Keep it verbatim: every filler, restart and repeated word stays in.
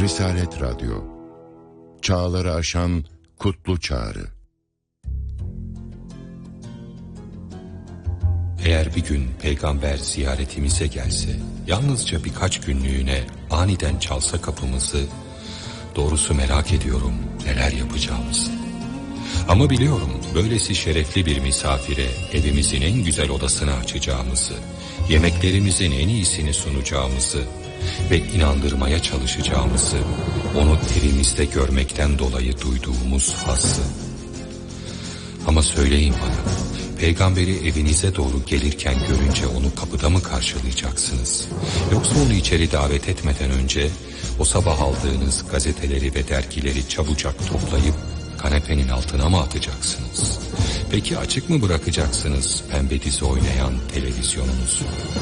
Risalet Radyo, çağları aşan kutlu çağrı. Eğer bir gün peygamber ziyaretimize gelse, yalnızca birkaç günlüğüne aniden çalsa kapımızı, doğrusu merak ediyorum neler yapacağımızı. Ama biliyorum böylesi şerefli bir misafire evimizin en güzel odasını açacağımızı, yemeklerimizin en iyisini sunacağımızı ve inandırmaya çalışacağımızı, onu evimizde görmekten dolayı duyduğumuz hazzı. Ama söyleyin bana, peygamberi evinize doğru gelirken görünce onu kapıda mı karşılayacaksınız? Yoksa onu içeri davet etmeden önce o sabah aldığınız gazeteleri ve dergileri çabucak toplayıp kanepenin altına mı atacaksınız? Peki açık mı bırakacaksınız pembe dizi oynayan televizyonunuzu?